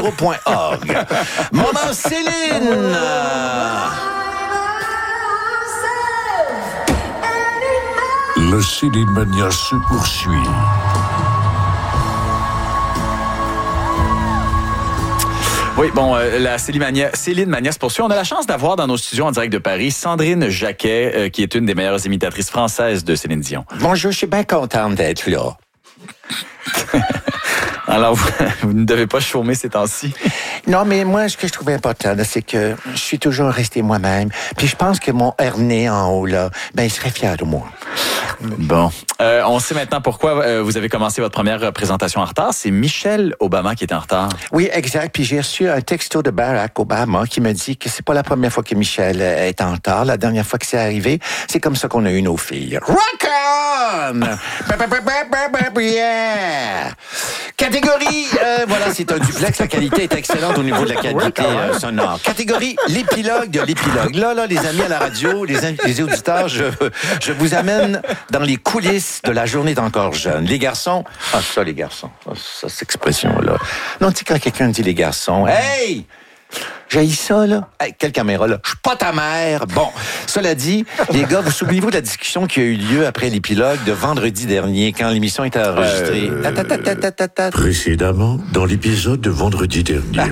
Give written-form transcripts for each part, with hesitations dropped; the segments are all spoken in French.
radiogroupe.org. Maman Céline! La Céline Mania se poursuit. Oui, bon, la Céline Mania se poursuit. On a la chance d'avoir dans nos studios en direct de Paris Sandrine Jacquet, qui est une des meilleures imitatrices françaises de Céline Dion. Bonjour, je suis bien contente d'être là. Alors, vous ne devez pas chômer ces temps-ci. Non, mais moi, ce que je trouvais important, là, c'est que je suis toujours resté moi-même. Puis je pense que mon herné en haut, là, ben, il serait fier de moi. Bon. On sait maintenant pourquoi vous avez commencé votre première présentation en retard. C'est Michelle Obama qui était en retard. Oui, exact. Puis j'ai reçu un texto de Barack Obama qui me dit que c'est pas la première fois que Michelle est en retard. La dernière fois que c'est arrivé, c'est comme ça qu'on a eu nos filles. Rock on! Yeah! Catégorie, voilà, c'est un duplex. La qualité est excellente au niveau de la qualité sonore. Catégorie, l'épilogue de l'épilogue. Là, les amis à la radio, les auditeurs, je vous amène dans les coulisses de la journée d'encore jeune. Les garçons, les garçons, ça, cette expression-là. Non, tu sais, quand quelqu'un dit les garçons, hey! J'haïs ça, là. Hey, quelle caméra, là? Je suis pas ta mère. Bon, cela dit, les gars, vous souvenez-vous de la discussion qui a eu lieu après l'épilogue de vendredi dernier, quand l'émission était enregistrée? Précédemment, dans l'épisode de vendredi dernier.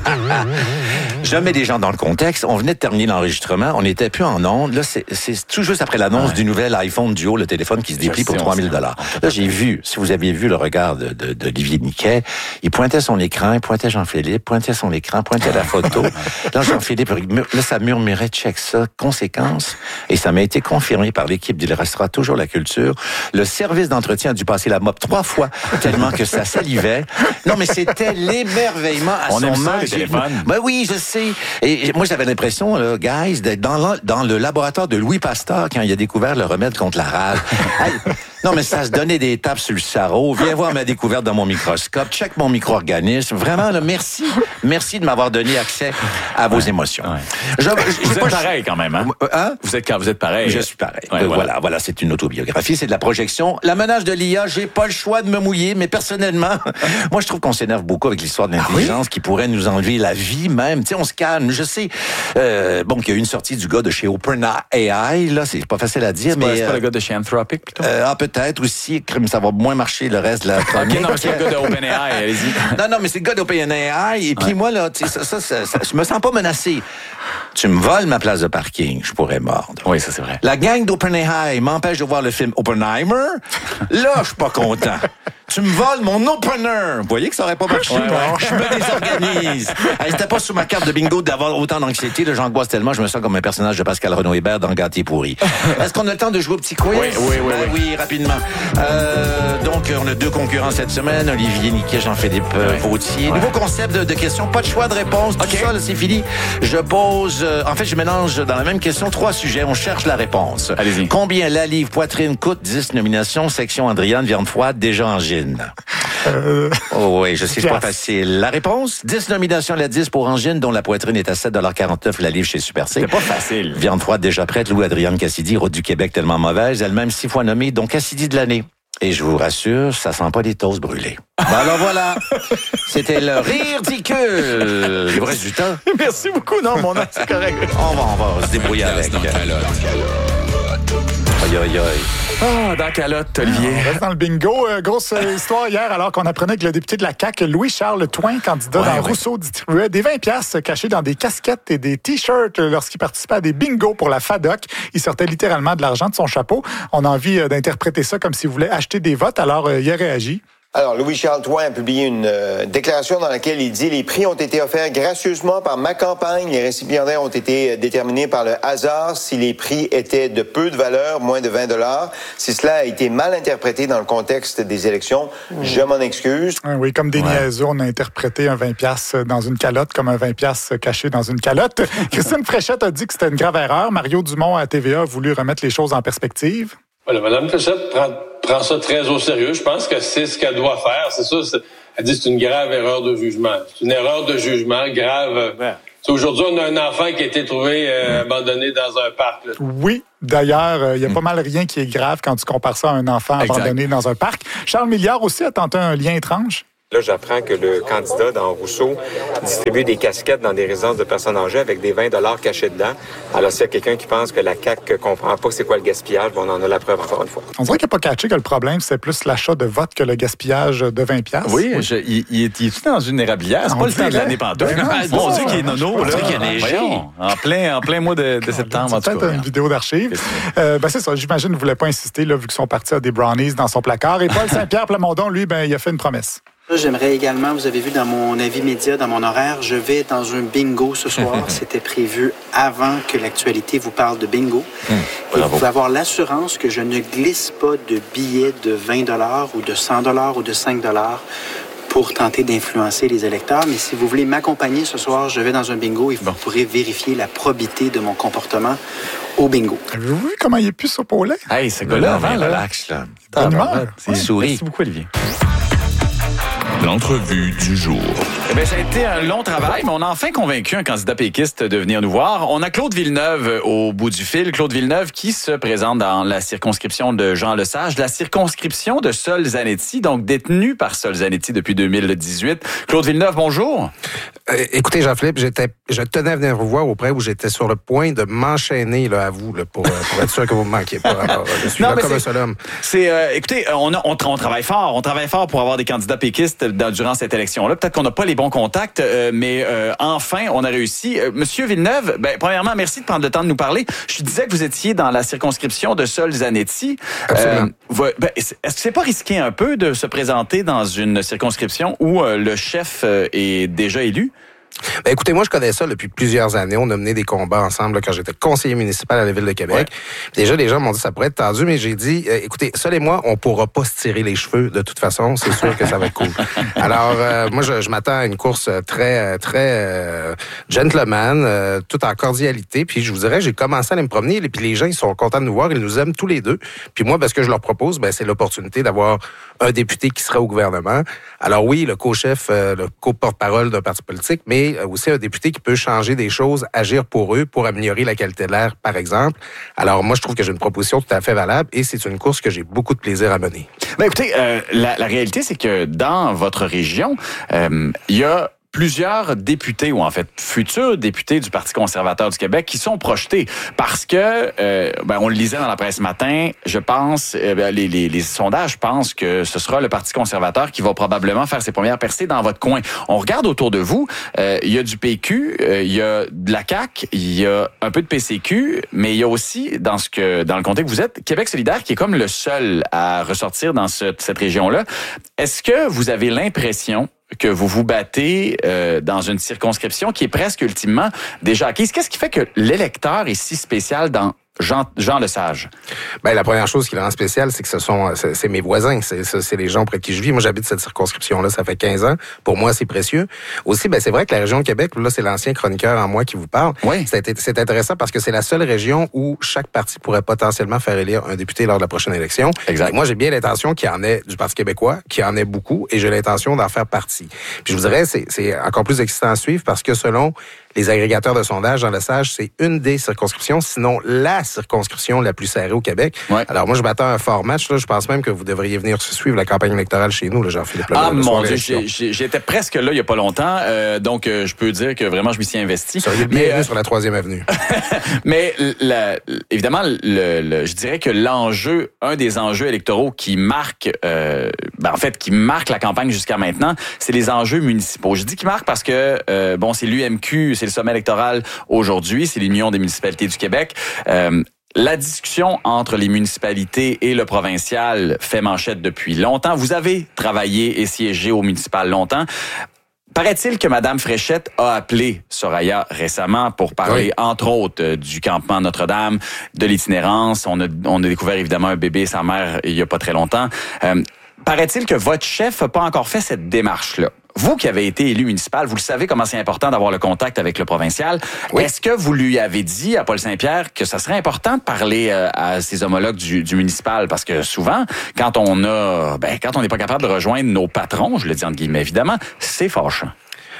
Je mets des gens dans le contexte. On venait de terminer l'enregistrement. On n'était plus en ondes. Là, c'est tout juste après l'annonce du nouvel iPhone Duo, le téléphone qui se déplie pour 3 000 $. Là, j'ai vu, si vous aviez vu le regard d'Olivier Niquet, il pointait son écran, il pointait Jean-Philippe, pointait son écran, pointait la photo. Là, Jean-Philippe, là, ça murmurait, check ça, conséquence. Et ça m'a été confirmé par l'équipe d'Il restera toujours la culture. Le service d'entretien a dû passer la mop 3 fois, tellement que ça salivait. Non, mais c'était l'émerveillement à son match. Ben oui, je sais. Et moi, j'avais l'impression, là, guys, d'être dans le laboratoire de Louis Pasteur quand il a découvert le remède contre la rage. Hey, non, mais ça se donnait des tapes sur le sarrau. Viens voir ma découverte dans mon microscope. Check mon micro-organisme. Vraiment, là, merci. Merci de m'avoir donné accès à vos émotions. Ouais. Vous êtes pareil quand même, hein? Vous êtes pareil. Je suis pareil. Ouais, voilà, c'est une autobiographie, c'est de la projection. La menace de l'IA, j'ai pas le choix de me mouiller, mais personnellement, moi, je trouve qu'on s'énerve beaucoup avec l'histoire de l'intelligence qui pourrait nous enlever la vie même. Tu sais, on se calme. Je sais, bon, qu'il y a eu une sortie du gars de chez OpenAI, là, c'est pas facile à dire, mais... C'est pas le gars de chez Anthropic, plutôt? Peut-être aussi, ça va moins marcher le reste de la chronique. OK, non, mais c'est le gars de OpenAI, allez-y. Non, mais c'est le gars d'OpenAI, et puis moi, là, tu sais, ça, je me sens pas menacé. Tu me voles ma place de parking, je pourrais mordre. Oui, ça c'est vrai. La gang d'OpenAI m'empêche de voir le film Oppenheimer. Là, je suis pas content. Tu me voles mon opener. Vous voyez que ça aurait pas marché? Je me désorganise. C'était pas sur ma carte de bingo d'avoir autant d'anxiété. Là, j'angoisse tellement, je me sens comme un personnage de Pascal Renaud-Hébert dans Gâté pourri. Est-ce qu'on a le temps de jouer au petit quiz? Oui, rapidement. Donc, on a 2 concurrents cette semaine. Olivier Niquet, Jean-Philippe Vautier. Nouveau concept de questions, pas de choix de réponse. Tout ça, là, c'est fini. Je pose... en fait, je mélange dans la même question 3 sujets. On cherche la réponse. Allez-y. Combien la livre poitrine coûte? 10 nominations. Section Andriane, viande froide, déjà en gine. Oh oui, je sais, c'est pas facile. La réponse, 10 nominations à la 10 pour Angine, dont la poitrine est à 7,49 $ la livre chez Super C. C'est pas facile. Viande froide déjà prête, Louis-Adrienne Cassidy, Route du Québec tellement mauvaise, elle-même 6 fois nommée, donc Cassidy de l'année. Et je vous rassure, ça sent pas des toasts brûlés. Ben alors voilà, c'était le rire ridicule. Il vous reste du temps? Merci beaucoup, non, mon nom, c'est correct. On va se débrouiller avec. Aïe. Dans calotte, Olivier. On reste dans le bingo. Grosse histoire hier, alors qu'on apprenait que le député de la CAQ, Louis-Charles Touin, candidat dans Rousseau, distribuait des 20$ cachés dans des casquettes et des T-shirts lorsqu'il participait à des bingos pour la FADOC. Il sortait littéralement de l'argent de son chapeau. On a envie d'interpréter ça comme s'il voulait acheter des votes, alors il a réagi. Alors, Louis-Charles Touin a publié une déclaration dans laquelle il dit « Les prix ont été offerts gracieusement par ma campagne. Les récipiendaires ont été déterminés par le hasard. Si les prix étaient de peu de valeur, moins de 20 $, si cela a été mal interprété dans le contexte des élections, je m'en excuse. » Oui, comme des niaiseux, on a interprété un 20$ dans une calotte comme un 20$ caché dans une calotte. Christine Fréchette a dit que c'était une grave erreur. Mario Dumont à TVA a voulu remettre les choses en perspective. Voilà, Mme Fréchette prend ça très au sérieux. Je pense que c'est ce qu'elle doit faire. C'est ça. Elle dit que c'est une grave erreur de jugement. C'est une erreur de jugement grave. Aujourd'hui, on a un enfant qui a été trouvé abandonné dans un parc. Là. Oui. D'ailleurs, il y a pas mal rien qui est grave quand tu compares ça à un enfant abandonné dans un parc. Charles Milliard aussi a tenté un lien étrange. Là, j'apprends que le candidat dans Rousseau distribue des casquettes dans des résidences de personnes âgées avec des 20 $ cachés dedans. Alors, s'il y a quelqu'un qui pense que la CAQ ne comprend pas c'est quoi le gaspillage, on en a la preuve encore une fois. On dirait qu'il n'a pas catché que le problème, c'est plus l'achat de votes que le gaspillage de 20$. Oui, il est dans une érablière. C'est pas le temps de l'année pantoute. Mon Dieu, qu'il est nono. On dirait qu'il a neigé. En plein mois de septembre, en tout cas. C'est peut-être une vidéo d'archives. C'est ça, j'imagine qu'il ne voulait pas insister, là, vu que son parti a des brownies dans son placard. Et Paul Saint-Pierre Plamondon, lui, il a fait une promesse. J'aimerais également, vous avez vu dans mon avis média, dans mon horaire, je vais dans un bingo ce soir. C'était prévu avant que l'actualité vous parle de bingo. Et vous pouvez avoir l'assurance que je ne glisse pas de billets de 20$ ou de 100$ ou de 5$ pour tenter d'influencer les électeurs. Mais si vous voulez m'accompagner ce soir, je vais dans un bingo et vous pourrez vérifier la probité de mon comportement au bingo. Avez-vous vu comment il est plus saupolet? Hey, ce gars-là, relax, là. C'est souris. Merci beaucoup, Olivier. L'entrevue du jour. Eh bien, ça a été un long travail, mais on a enfin convaincu un candidat péquiste de venir nous voir. On a Claude Villeneuve au bout du fil. Claude Villeneuve qui se présente dans la circonscription de Jean Lesage, la circonscription de Sol Zanetti, donc détenu par Sol Zanetti depuis 2018. Claude Villeneuve, bonjour. Écoutez, Jean-Philippe, je tenais à venir vous voir auprès où j'étais sur le point de m'enchaîner là, à vous là, pour être sûr que vous ne me manquiez pas. Alors, je suis là comme un seul homme. Écoutez, on travaille fort. On travaille fort pour avoir des candidats péquistes durant cette élection-là. Peut-être qu'on n'a pas les bons contacts, mais enfin, on a réussi. Monsieur Villeneuve, premièrement, merci de prendre le temps de nous parler. Je disais que vous étiez dans la circonscription de Sol Zanetti. Absolument. Est-ce que c'est pas risqué un peu de se présenter dans une circonscription où le chef est déjà élu? Écoutez, moi, je connais ça depuis plusieurs années. On a mené des combats ensemble là, quand j'étais conseiller municipal à la Ville de Québec. Ouais. Déjà, les gens m'ont dit que ça pourrait être tendu, mais j'ai dit, écoutez, Sol et moi, on pourra pas se tirer les cheveux de toute façon. C'est sûr que ça va être cool. Alors, moi, je m'attends à une course très gentleman, tout en cordialité. Puis, je vous dirais, j'ai commencé à aller me promener, et puis les gens, ils sont contents de nous voir. Ils nous aiment tous les deux. Puis moi, ce que je leur propose, c'est l'opportunité d'avoir un député qui sera au gouvernement. Alors oui, le co-chef, le co-porte-parole d'un parti politique, mais aussi un député qui peut changer des choses, agir pour eux, pour améliorer la qualité de l'air, par exemple. Alors moi, je trouve que j'ai une proposition tout à fait valable et c'est une course que j'ai beaucoup de plaisir à mener. Écoutez, la réalité, c'est que dans votre région, il y a plusieurs députés, ou en fait futurs députés du Parti conservateur du Québec qui sont projetés parce que, on le lisait dans la presse ce matin, je pense, les sondages pensent que ce sera le Parti conservateur qui va probablement faire ses premières percées dans votre coin. On regarde autour de vous, il y a du PQ, il y a de la CAQ, il y a un peu de PCQ, mais il y a aussi, dans le comté que vous êtes, Québec solidaire qui est comme le seul à ressortir dans cette région-là. Est-ce que vous avez l'impression que vous vous battez dans une circonscription qui est presque ultimement déjà acquise? Qu'est-ce qui fait que l'électeur est si spécial dans Jean Lesage? La première chose qui le rend spécial, c'est que c'est mes voisins. C'est les gens près de qui je vis. Moi, j'habite cette circonscription-là, ça fait 15 ans. Pour moi, c'est précieux. Aussi, c'est vrai que la région de Québec, là, c'est l'ancien chroniqueur en moi qui vous parle. Oui. C'est intéressant parce que c'est la seule région où chaque parti pourrait potentiellement faire élire un député lors de la prochaine élection. Exact. Et moi, j'ai bien l'intention qu'il y en ait du Parti québécois, qu'il y en ait beaucoup, et j'ai l'intention d'en faire partie. Puis je vous dirais, c'est encore plus excitant à suivre parce que selon les agrégateurs de sondages, Jean Lesage, c'est une des circonscriptions, sinon la circonscription la plus serrée au Québec. Ouais. Alors moi, je m'attends à un fort match. Là. Je pense même que vous devriez venir suivre la campagne électorale chez nous, là, Jean-Philippe. Ah mon Dieu, j'étais presque là il y a pas longtemps, donc je peux dire que vraiment je m'y suis investi. Soyez bienvenue sur la 3e avenue. Mais évidemment, je dirais que un des enjeux électoraux qui marque, qui marque la campagne jusqu'à maintenant, c'est les enjeux municipaux. Je dis qui marque parce que c'est l'UMQ, c'est le sommet électoral aujourd'hui, c'est l'Union des municipalités du Québec. La discussion entre les municipalités et le provincial fait manchette depuis longtemps. Vous avez travaillé et siégé au municipal longtemps. Paraît-il que Mme Fréchette a appelé Soraya récemment pour parler, entre autres, du campement Notre-Dame, de l'itinérance. On a découvert évidemment un bébé et sa mère il y a pas très longtemps. Paraît-il que votre chef n'a pas encore fait cette démarche-là. Vous qui avez été élu municipal, vous le savez comment c'est important d'avoir le contact avec le provincial. Oui. Est-ce que vous lui avez dit à Paul Saint-Pierre que ça serait important de parler à ses homologues du municipal? Parce que souvent, quand on n'est pas capable de rejoindre nos patrons, je le dis entre guillemets évidemment, c'est fâchant.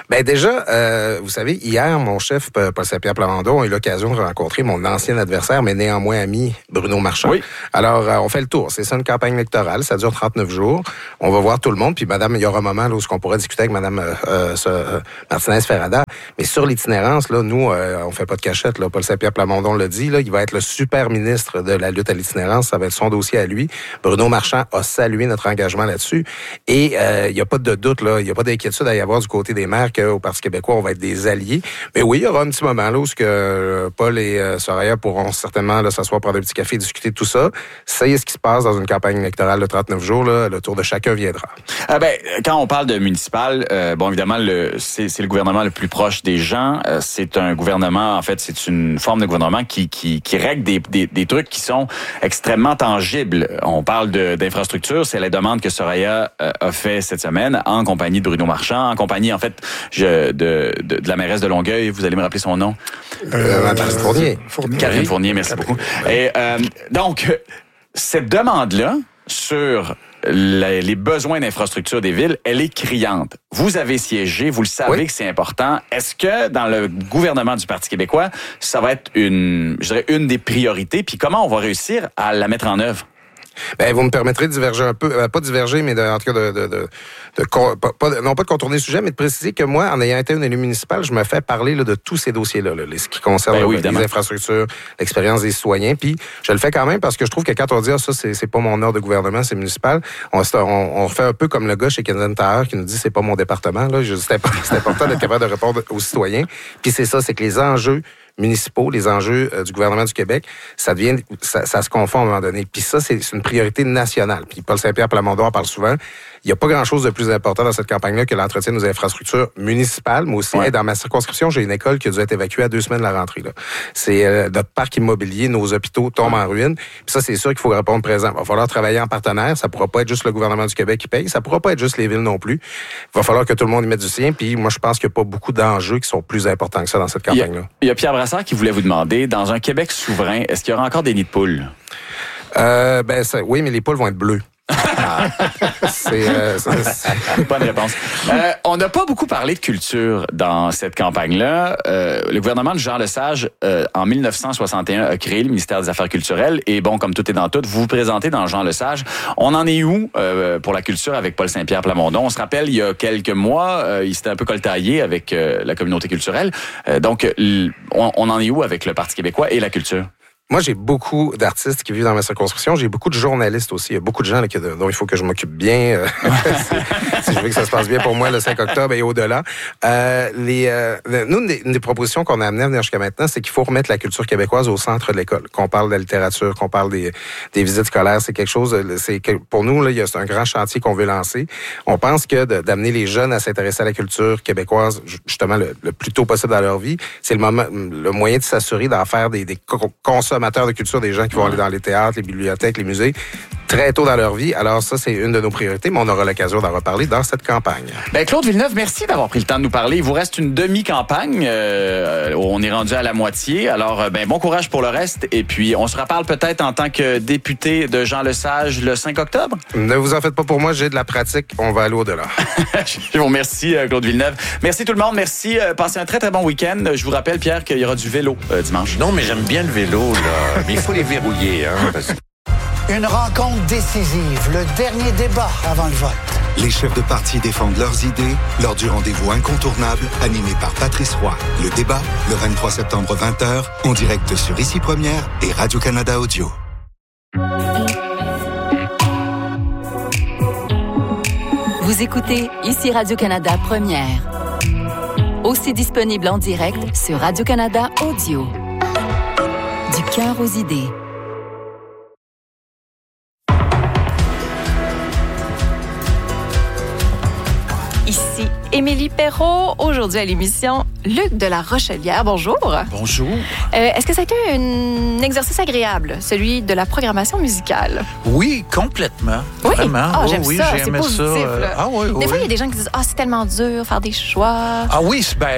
Ben déjà, vous savez, hier, mon chef, Paul Saint-Pierre Plamondon, a eu l'occasion de rencontrer mon ancien adversaire, mais néanmoins ami, Bruno Marchand. Oui. Alors, on fait le tour. C'est ça, une campagne électorale. Ça dure 39 jours. On va voir tout le monde. Puis, madame, il y aura un moment là, où on pourra discuter avec madame Martinez-Ferrada. Mais sur l'itinérance, là, nous, on fait pas de cachette. Là. Paul Saint-Pierre Plamondon l'a dit. Là, il va être le super ministre de la lutte à l'itinérance. Ça va être son dossier à lui. Bruno Marchand a salué notre engagement là-dessus. Et il n'y a pas de doute, là. Il n'y a pas d'inquiétude à y avoir du côté des maires qu'au Parti québécois, on va être des alliés. Mais oui, il y aura un petit moment là où Paul et Soraya pourront certainement là, s'asseoir, prendre un petit café, discuter de tout ça. C'est ce qui se passe dans une campagne électorale de 39 jours. Là. Le tour de chacun viendra. Quand on parle de municipal, évidemment, c'est le gouvernement le plus proche des gens. C'est un gouvernement, en fait, c'est une forme de gouvernement qui règle des trucs qui sont extrêmement tangibles. On parle d'infrastructure. C'est la demande que Soraya a fait cette semaine en compagnie de Bruno Marchand, en compagnie, en fait, de la mairesse de Longueuil. Vous allez me rappeler son nom? Fournier. Karine Fournier, merci beaucoup. Et donc, cette demande-là sur les besoins d'infrastructure des villes, elle est criante. Vous avez siégé, vous le savez que c'est important. Est-ce que dans le gouvernement du Parti québécois, ça va être une des priorités? Puis comment on va réussir à la mettre en œuvre? Ben, vous me permettrez de diverger un peu, pas diverger, mais en tout cas non pas de contourner le sujet, mais de préciser que moi, en ayant été un élu municipal, je me fais parler là, de tous ces dossiers-là, ce qui concerne les infrastructures, l'expérience des citoyens. Puis je le fais quand même parce que je trouve que quand on dit ça, c'est pas mon ordre de gouvernement, c'est municipal. On fait un peu comme le gars chez Kensington Tower qui nous dit c'est pas mon département. Là, c'est important d'être capable de répondre aux citoyens. Puis c'est ça, c'est que les enjeux municipaux, les enjeux du gouvernement du Québec, ça se confond à un moment donné. Puis ça, c'est une priorité nationale. Puis Paul Saint-Pierre Plamondon en parle souvent. Il n'y a pas grand-chose de plus important dans cette campagne-là que l'entretien de nos infrastructures municipales, mais aussi, dans ma circonscription, j'ai une école qui a dû être évacuée à 2 semaines de la rentrée. Là. C'est notre parc immobilier, nos hôpitaux tombent en ruine. Puis ça, c'est sûr qu'il faut répondre présent. Il va falloir travailler en partenaire. Ça ne pourra pas être juste le gouvernement du Québec qui paye. Ça ne pourra pas être juste les villes non plus. Il va falloir que tout le monde y mette du sien. Puis moi, je pense qu'il n'y a pas beaucoup d'enjeux qui sont plus importants que ça dans cette campagne-là. Il y a Pierre Brassard qui voulait vous demander, dans un Québec souverain, est-ce qu'il y aura encore des nids de poules? Oui, mais les poules vont être bleues. Bonne réponse. On n'a pas beaucoup parlé de culture dans cette campagne-là. Le gouvernement de Jean Lesage, en 1961, a créé le ministère des Affaires culturelles. Et bon, comme tout est dans tout, vous vous présentez dans Jean Lesage. On en est où pour la culture avec Paul Saint-Pierre Plamondon? On se rappelle, il y a quelques mois, il s'était un peu coltaillé avec la communauté culturelle. Donc, on en est où avec le Parti québécois et la culture? Moi, j'ai beaucoup d'artistes qui vivent dans ma circonscription. J'ai beaucoup de journalistes aussi. Il y a beaucoup de gens là, dont il faut que je m'occupe bien. Si je veux que ça se passe bien pour moi le 5 octobre et au-delà. Nous, une des propositions qu'on a amenées à venir jusqu'à maintenant, c'est qu'il faut remettre la culture québécoise au centre de l'école. Qu'on parle de la littérature, qu'on parle des visites scolaires, c'est quelque chose... Pour nous, là, c'est un grand chantier qu'on veut lancer. On pense que d'amener les jeunes à s'intéresser à la culture québécoise, justement, le plus tôt possible dans leur vie, c'est le moyen de s'assurer d'en faire des consommateurs de culture, des gens qui vont aller dans les théâtres, les bibliothèques, les musées, très tôt dans leur vie. Alors ça, c'est une de nos priorités, mais on aura l'occasion d'en reparler dans cette campagne. Claude Villeneuve, merci d'avoir pris le temps de nous parler. Il vous reste une demi-campagne. On est rendu à la moitié. Alors, bon courage pour le reste. Et puis, on se reparle peut-être en tant que député de Jean Lesage le 5 octobre. Ne vous en faites pas pour moi, j'ai de la pratique. On va aller au-delà. Je vous remercie, Claude Villeneuve. Merci tout le monde. Merci. Passez un très, très bon week-end. Je vous rappelle, Pierre, qu'il y aura du vélo dimanche. Non, mais j'aime bien le vélo, là. Mais il faut les verrouiller, hein, parce que... Une rencontre décisive, le dernier débat avant le vote. Les chefs de parti défendent leurs idées lors du rendez-vous incontournable animé par Patrice Roy. Le débat, le 23 septembre 20h, en direct sur Ici Première et Radio-Canada Audio. Vous écoutez Ici Radio-Canada Première. Aussi disponible en direct sur Radio-Canada Audio. Du cœur aux idées. Ici Émilie Perrault, aujourd'hui à l'émission Luc de la Rochelière. Bonjour. Bonjour. Est-ce que ça a été un exercice agréable, celui de la programmation musicale? Oui, complètement. Oui? Vraiment. Ah, j'aime oui, ça, j'aimais c'est positif. ça. Des fois, il y a des gens qui disent « Ah, c'est tellement dur, faire des choix. » Ah oui,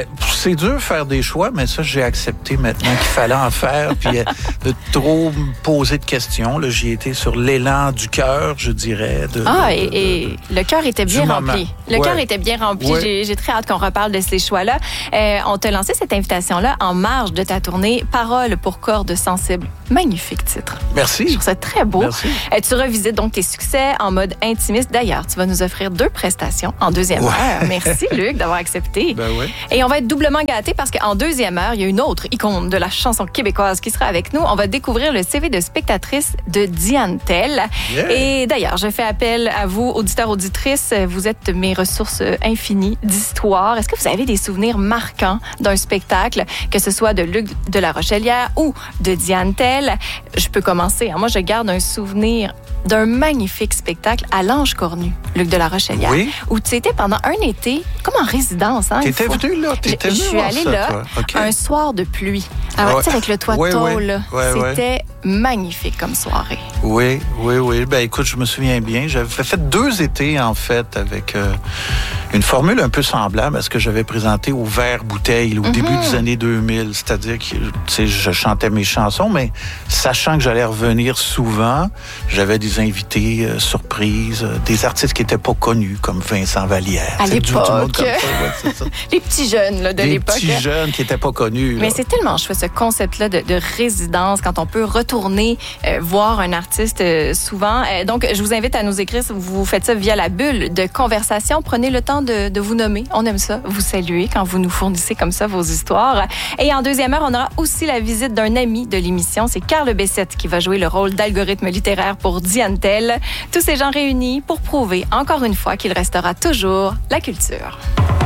C'est dur faire des choix, mais ça, j'ai accepté maintenant qu'il fallait en faire, puis de trop me poser de questions. Là, j'y étais sur l'élan du cœur, je dirais. Et le cœur était bien rempli. Le cœur était bien rempli. Ouais. J'ai très hâte qu'on reparle de ces choix-là. On t'a lancé cette invitation-là en marge de ta tournée Paroles pour cordes sensibles. Magnifique titre. Merci. Je trouve ça très beau. Merci. Tu revisites donc tes succès en mode intimiste. D'ailleurs, tu vas nous offrir 2 prestations en deuxième heure. Merci, Luc, d'avoir accepté. Ben oui. Et on va être doublement gâtés parce qu'en deuxième heure, il y a une autre icône de la chanson québécoise qui sera avec nous. On va découvrir le CV de spectatrice de Diane Tell. Yeah. Et d'ailleurs, je fais appel à vous, auditeurs, auditrices. Vous êtes mes ressources infinies d'histoire. Est-ce que vous avez des souvenirs marquants d'un spectacle, que ce soit de Luc de la Rochelière ou de Diane Tell? Je peux commencer. Moi, je garde un souvenir d'un magnifique spectacle à l'Ange Cornu, Luc de la Rochelière, où tu étais pendant un été comme en résidence. T'étais venu là? Je suis allée là un soir de pluie. Avec le toit de tôle. C'était magnifique comme soirée. Oui. Ben écoute, je me souviens bien. J'avais fait 2 étés, en fait, avec une formule un peu semblable à ce que j'avais présenté au Verre-Bouteille au début des années 2000. C'est-à-dire que je chantais mes chansons, mais sachant que j'allais revenir souvent, j'avais des invités surprises, des artistes qui n'étaient pas connus, comme Vincent Vallière. À l'époque. Les petits jeunes là, de l'époque. Les petits jeunes qui n'étaient pas connus. Mais c'est tellement chouette, ce concept-là de résidence, quand on peut retourner voir un artiste souvent. Donc, je vous invite à nous écrire si vous faites ça via la bulle de conversation. Prenez le temps de vous nommer. On aime ça, vous saluer quand vous nous fournissez comme ça vos histoires. Et en deuxième heure, on aura aussi la visite d'un ami de l'émission. C'est Carl Bessette qui va jouer le rôle d'algorithme littéraire pour Diane Tell. Tous ces gens réunis pour prouver encore une fois qu'il restera toujours la culture.